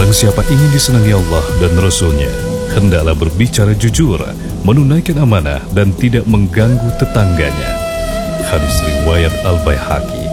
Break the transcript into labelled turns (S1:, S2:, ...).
S1: Barang siapa ingin disenangi Allah dan Rasul-Nya, hendaklah berbicara jujur, menunaikan amanah dan tidak mengganggu tetangganya. Hadis riwayat Al-Baihaqi.